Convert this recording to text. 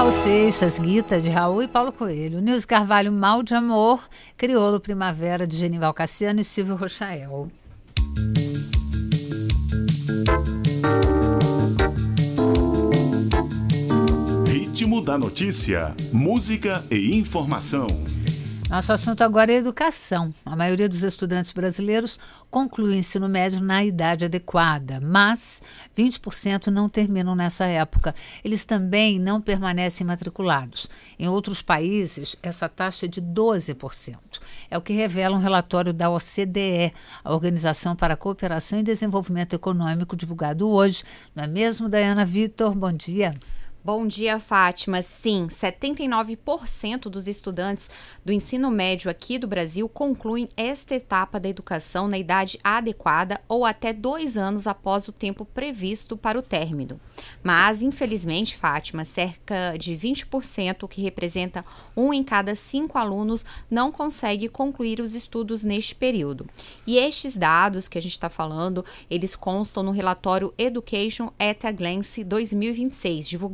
Raul Seixas, Guita, de Raul e Paulo Coelho. Nilce Carvalho, Mal de Amor. Crioulo, Primavera, de Genival Cassiano e Silvio Rochael. Ritmo da notícia, música e informação. Nosso assunto agora é educação. A maioria dos estudantes brasileiros conclui o ensino médio na idade adequada, mas 20% não terminam nessa época. Eles também não permanecem matriculados. Em outros países, essa taxa é de 12%. É o que revela um relatório da OCDE, a Organização para a Cooperação e Desenvolvimento Econômico, divulgado hoje. Não é mesmo, Dayana Vitor? Bom dia. Bom dia, Fátima. Sim, 79% dos estudantes do ensino médio aqui do Brasil concluem esta etapa da educação na idade adequada ou até 2 anos após o tempo previsto para o término. Mas, infelizmente, Fátima, cerca de 20%, que representa 1 em cada 5 alunos, não consegue concluir os estudos neste período. E estes dados que a gente está falando, eles constam no relatório Education at a Glance 2026, divulgado